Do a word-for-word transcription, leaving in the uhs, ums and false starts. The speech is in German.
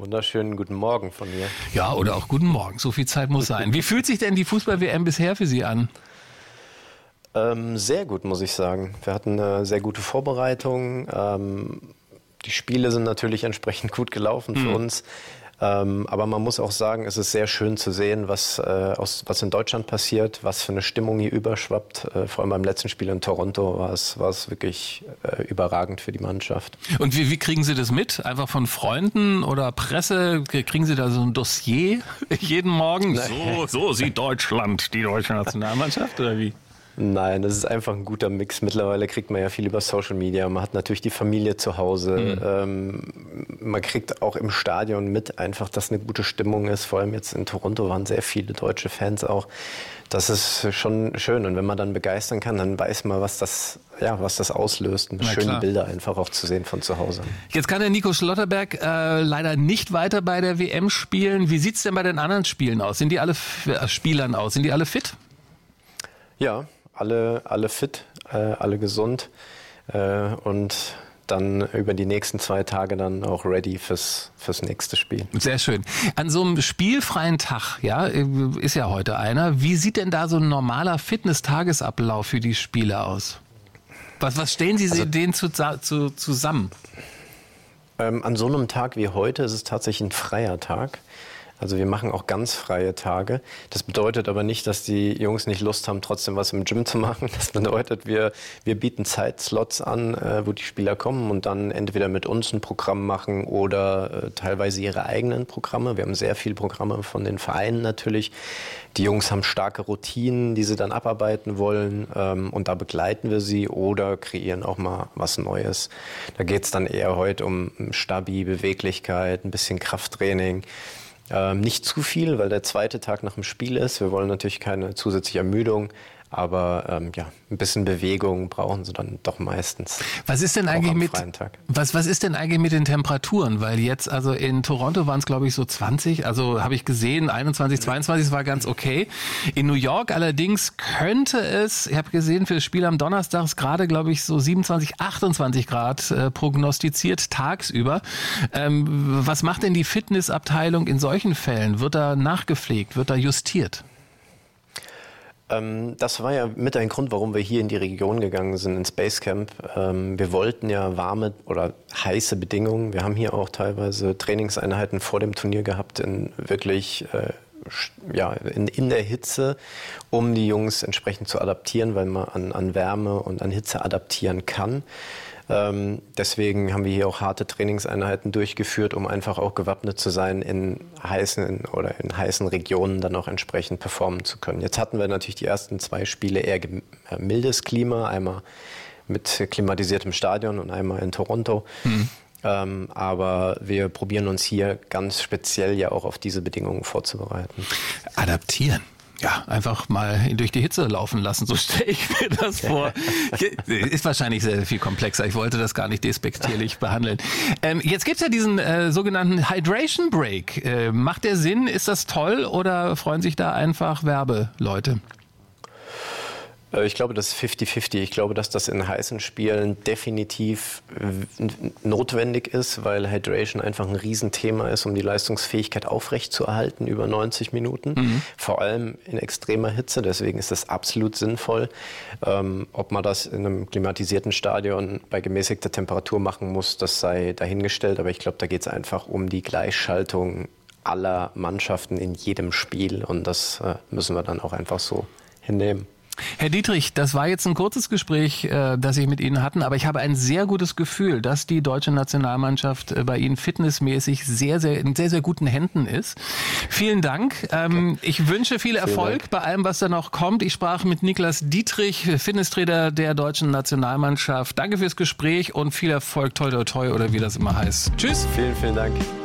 Wunderschönen guten Morgen von mir. Ja, oder auch guten Morgen. So viel Zeit muss sein. Wie fühlt sich denn die Fußball-W M bisher für Sie an? Ähm, sehr gut, muss ich sagen. Wir hatten eine sehr gute Vorbereitung. Ähm, die Spiele sind natürlich entsprechend gut gelaufen für mhm. uns. Ähm, aber man muss auch sagen, es ist sehr schön zu sehen, was, äh, aus, was in Deutschland passiert, was für eine Stimmung hier überschwappt. Äh, vor allem beim letzten Spiel in Toronto war es, war es wirklich äh, überragend für die Mannschaft. Und wie, wie kriegen Sie das mit? Einfach von Freunden oder Presse? Kriegen Sie da so ein Dossier jeden Morgen? So, so sieht Deutschland, die deutsche Nationalmannschaft, oder wie? Nein, das ist einfach ein guter Mix. Mittlerweile kriegt man ja viel über Social Media. Man hat natürlich die Familie zu Hause. Mhm. Ähm, man kriegt auch im Stadion mit einfach, dass eine gute Stimmung ist. Vor allem jetzt in Toronto waren sehr viele deutsche Fans auch. Das ist schon schön. Und wenn man dann begeistern kann, dann weiß man, was das, ja, was das auslöst. Und schöne klar. Bilder einfach auch zu sehen von zu Hause. Jetzt kann der Nico Schlotterberg äh, leider nicht weiter bei der W M spielen. Wie sieht es denn bei den anderen Spielen aus? Sind die alle äh, Spielern aus? Sind die alle fit? Ja. Alle, alle fit, äh, alle gesund äh, und dann über die nächsten zwei Tage dann auch ready fürs, fürs nächste Spiel. Sehr schön. An so einem spielfreien Tag, ja, ist ja heute einer. Wie sieht denn da so ein normaler Fitness-Tagesablauf für die Spieler aus? Was, was stellen Sie also, denen zu, zu, zusammen? Ähm, an so einem Tag wie heute ist es tatsächlich ein freier Tag. Also wir machen auch ganz freie Tage. Das bedeutet aber nicht, dass die Jungs nicht Lust haben, trotzdem was im Gym zu machen. Das bedeutet, wir, wir bieten Zeitslots an, äh, wo die Spieler kommen und dann entweder mit uns ein Programm machen oder äh, teilweise ihre eigenen Programme. Wir haben sehr viele Programme von den Vereinen natürlich. Die Jungs haben starke Routinen, die sie dann abarbeiten wollen ähm, und da begleiten wir sie oder kreieren auch mal was Neues. Da geht es dann eher heute um Stabi, Beweglichkeit, ein bisschen Krafttraining. Ähm, nicht zu viel, weil der zweite Tag nach dem Spiel ist. Wir wollen natürlich keine zusätzliche Ermüdung, aber ähm, ja, ein bisschen Bewegung brauchen sie dann doch meistens. Was ist denn eigentlich mit was was ist denn eigentlich mit den Temperaturen? Weil jetzt also in Toronto waren es glaube ich so zwanzig, also habe ich gesehen einundzwanzig, zweiundzwanzig, das war ganz okay. In New York allerdings könnte es, ich habe gesehen für das Spiel am Donnerstag ist gerade glaube ich so siebenundzwanzig, achtundzwanzig Grad äh, prognostiziert tagsüber. Ähm, was macht denn die Fitnessabteilung in solchen Fällen? Wird da nachgepflegt? Wird da justiert? Das war ja mit ein Grund, warum wir hier in die Region gegangen sind, ins Basecamp. Wir wollten ja warme oder heiße Bedingungen. Wir haben hier auch teilweise Trainingseinheiten vor dem Turnier gehabt, in wirklich ja, in, in der Hitze, um die Jungs entsprechend zu adaptieren, weil man an, an Wärme und an Hitze adaptieren kann. Ähm, deswegen haben wir hier auch harte Trainingseinheiten durchgeführt, um einfach auch gewappnet zu sein, in heißen oder in heißen Regionen dann auch entsprechend performen zu können. Jetzt hatten wir natürlich die ersten zwei Spiele eher mildes Klima, einmal mit klimatisiertem Stadion und einmal in Toronto. Mhm. Ähm, aber wir probieren uns hier ganz speziell ja auch auf diese Bedingungen vorzubereiten. Adaptieren. Ja, einfach mal durch die Hitze laufen lassen, so stelle ich mir das vor. Ist wahrscheinlich sehr viel komplexer. Ich wollte das gar nicht despektierlich behandeln. Ähm, jetzt gibt's ja diesen äh, sogenannten Hydration Break. Äh, macht der Sinn? Ist das toll oder freuen sich da einfach Werbeleute? Ich glaube, das ist fifty fifty. Ich glaube, dass das in heißen Spielen definitiv notwendig ist, weil Hydration einfach ein Riesenthema ist, um die Leistungsfähigkeit aufrechtzuerhalten über neunzig Minuten. Mhm. Vor allem in extremer Hitze. Deswegen ist das absolut sinnvoll. Ähm, ob man das in einem klimatisierten Stadion bei gemäßigter Temperatur machen muss, das sei dahingestellt. Aber ich glaube, da geht es einfach um die Gleichschaltung aller Mannschaften in jedem Spiel. Und das äh, müssen wir dann auch einfach so hinnehmen. Herr Dietrich, das war jetzt ein kurzes Gespräch, äh, das ich mit Ihnen hatten, aber ich habe ein sehr gutes Gefühl, dass die deutsche Nationalmannschaft äh, bei Ihnen fitnessmäßig sehr, sehr in sehr, sehr guten Händen ist. Vielen Dank. Ähm, ich wünsche viel Erfolg bei allem, was da noch kommt. Ich sprach mit Niklas Dietrich, Fitnesstrainer der deutschen Nationalmannschaft. Danke fürs Gespräch und viel Erfolg, toi toi toi oder wie das immer heißt. Tschüss. Vielen, vielen Dank.